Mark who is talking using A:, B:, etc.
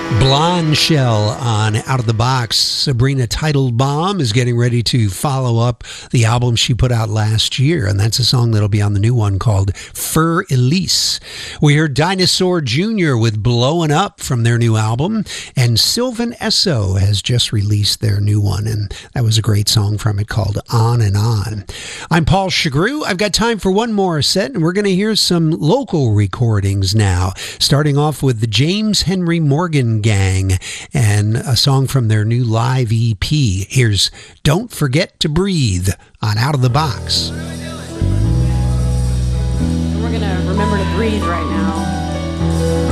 A: Blonde Shell on Out of the Box. Sabrina Teitelbaum is getting ready to follow up the album she put out last year, and that's a song that'll be on the new one called Fur Elise. We heard Dinosaur Jr. with Blowin' Up from their new album, and Sylvan Esso has just released their new one, and that was a great song from it called On and On. I'm Paul Chagru. I've got time for one more set, and we're going to hear some local recordings now, starting off with the James Henry Morgan Gang and a song from their new live EP. Here's Don't Forget to Breathe on Out of the Box.
B: We're going to remember to breathe right now.